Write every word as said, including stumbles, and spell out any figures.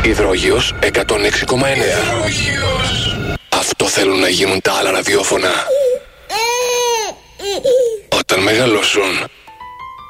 Υδρόγειος εκατόν έξι κόμμα εννέα. Αυτό θέλουν να γίνουν τα άλλα ραδιόφωνα. Όταν μεγαλώσουν.